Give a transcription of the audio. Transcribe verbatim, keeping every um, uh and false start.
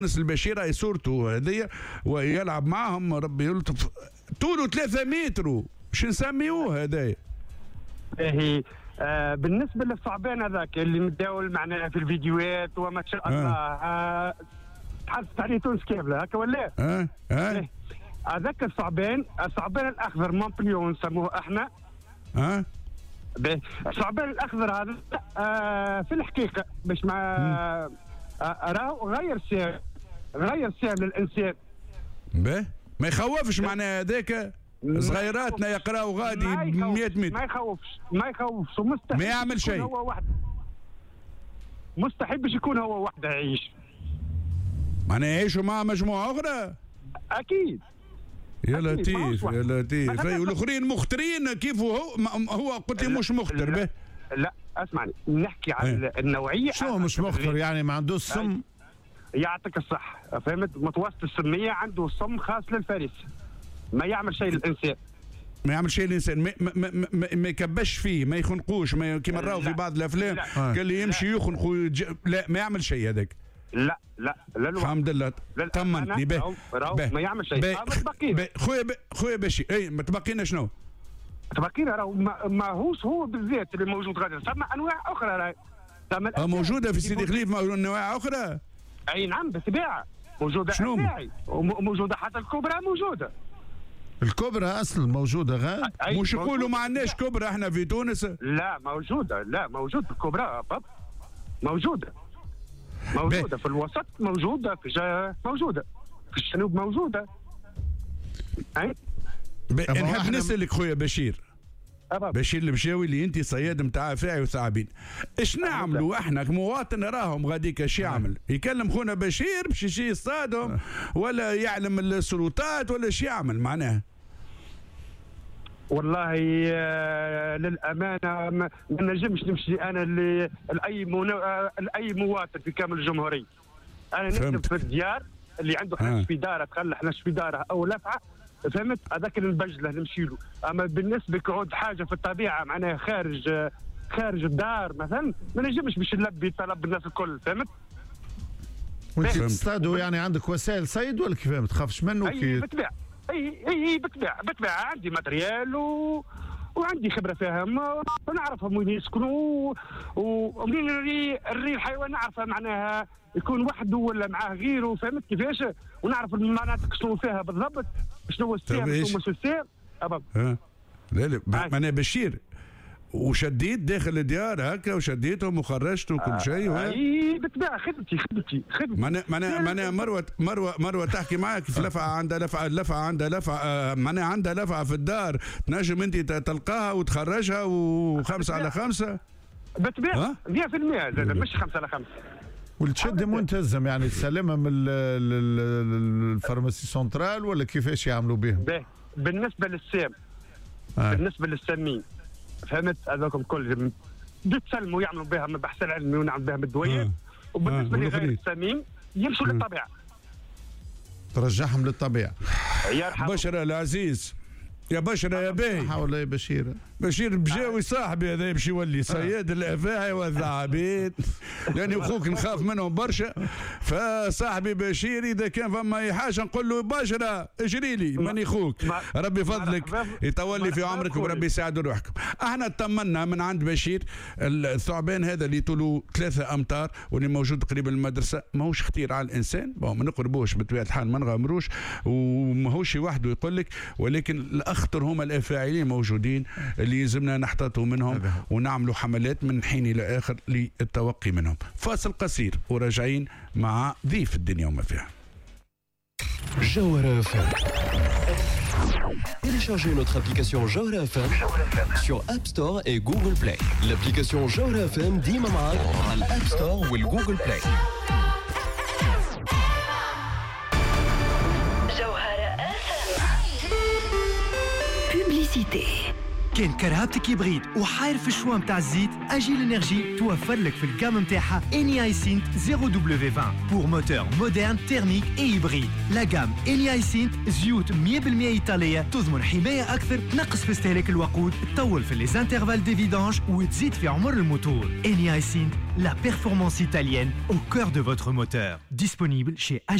البشيرة هي صورته هذيا ويلعب معهم ربي يلطف. طوله ثلاثة متر شو نسميوه هذايا؟ هي آه بالنسبه للثعبان هذاك اللي متداول معنا في الفيديوهات وما شاء الله آه تحدثت عليه تونس كامله هكا ولا؟ اه اه هذاك الثعبان الثعبان الاخضر مونبليون نسموه احنا. اه الثعبان الاخضر هذا آه في الحقيقه باش مع آه راهو غير سام غير سام للانسان. باهي ما يخوفش معناها هذاك صغيراتنا يقراوا غادي مئة متر. ما يخوفش ما يخوفش ومستحيل ما يعمل شيء. هو وحده مستحيل باش يكون هو وحده يعيش. معناها يعيشوا مع مجموعه اخرى؟ اكيد. يا لطيف يا لطيف. والاخرين مخترين كيف هو هو قلت لي مش مختر. لا, لا اسمعني نحكي عن ايه. النوعيه. شو مش مختر يعني ما عندوش سم؟ يعطيك الصح فهمت. متوسط السميه عنده سم خاص للفارس ما يعمل شيء للانسان. ما يعمل شيء الانسان ما, ما, ما, ما يكبش فيه ما يخنقوش ما كيما راهو في بعض الافلام قال لي يمشي يخنق يج... لا ما يعمل شيء هذاك. لا لا لا الحمد لله طمنتني. باهي ما يعمل شيء. خويا خويا باشي اي ما تبقينا شنو؟ تبقينا راهو ما هوش هو بالذات اللي موجود غادي ثم انواع اخرى راهي اه موجوده في سيدي خليف انواع اخرى. اي نعم بالطبيعه موجوده. شنو موجوده حتى الكبرى موجوده. الكبرى اصلا موجوده غير مش يقولوا ما عندناش كبرى احنا في تونس؟ لا موجوده. لا موجود الكبرى باب موجوده موجوده في الوسط موجوده في جا... موجوده في الجنوب موجوده. اي نحب نسالك خويا بشير أباب. بشير المشاوي اللي انت صياد نتاع فاعي وثعابين اش نعملوا احنا كمواطن راهم غاديك اش يعمل؟ يكلم خونا بشير باش يجي يصطادهم ولا يعلم السلطات ولا اش يعمل معناها؟ والله آه للامانه ما نجمش نمشي انا لاي منو... آه لاي مواطن في كامل الجمهوريه. انا نكتب في الديار اللي عنده حنش في داره تخلى حنش في داره او لفعه فهمت هذاك اللي نبجله نمشي له. اما بالنسبه كعود حاجه في الطبيعه معناها خارج آه خارج الدار مثلا ما نجمش باش نلبي طلب الناس الكل فهمت. وانت تصطادوا يعني عندك وسائل صيد ولا كيف ما تخافش منه؟ اي بالطبيعه اي اي بالطبيعه بالطبيعه عندي ماتريال و... وعندي خبره فيهم ونعرفهم وين يسكنوا ومنين الري الري الحيوان نعرفها معناها يكون وحده ولا معاه غيره فهمت كيفاش ونعرف المناطق شنو فيها بالضبط شنو السير شنو مش السير. ها لا لا معناها بشير وشديت داخل الديار هكا وشديتهم وخرجت وكل شيء. اي بالطبيعه خدمتي خدمتي خدمتي معناها معناها معناها مروه مروه مروه تحكي معك في لفعه عندها لفعه لفعه عندها لفعه معناها عندها لفعه في الدار تنجم انت تلقاها وتخرجها وخمسه على خمسه بالطبيعه مئة بالمئة مش خمسه على خمسه. والتشد منتزم يعني تسلمها من الفارماسي سنترال ولا كيفاش يعملوا بهم؟ بالنسبه للسام آه. بالنسبه للسامين فهمت هذاكم كل بيتسلموا يعملوا بها بحث العلمي ونعمل بها بالدويات آه. وبالنسبه آه. لغير السامين يمشوا آه. للطبيعه ترجعهم للطبيعه. بشرى العزيز يا بشرى يا باهي حول يا بشير بشير بجاوي صاحبي هذا يمشي يولي صياد الافاعي والثعابين لاني اخوك نخاف منهم برشا فصاحبي بشير اذا كان فما اي حاجه نقول له بشرى اجري لي ماني اخوك ربي فضلك يطول لي في عمرك وربي يساعد روحكم. احنا اطمنا من عند بشير الثعبان هذا اللي طوله ثلاثة امتار واللي موجود قريب من المدرسه ماهوش خطير على الانسان ما نقربوش بطبيعه الحال ما نغامروش وماهوش وحده يقول لك ولكن الاخطر هما الافاعيين موجودين اللي يلزمنا نحتاطوا منهم ونعملوا حملات من حين الى اخر للتوقي منهم. فاصل قصير وراجعين مع ضيف الدنيا وما فيها. Jawhara F M. Téléchargez notre application Jawhara F M sur App Store et Google Play. L'application Jawhara F M ديما معاك على الأب ستور والجوجل بلاي. Jawhara F M. Publicité. كان كرهبتك يبغيد وحاير في الشوا متاع الزيت، اجيل انرجي توفر لك في الجام متاعها اني اي سينت زيرو دبليو عشرين بور موتور مودرن تيرميك اي هيبريد. لا جام اني اي سينت زيوت مية بالمية ايطاليه تضمن حمايه اكثر، تنقص في استهلاك الوقود، تطول في لي انترفال دي فيدانج وتزيد في عمر الموتور. اني اي سينت لا performance italienne au cœur de votre moteur. Disponible chez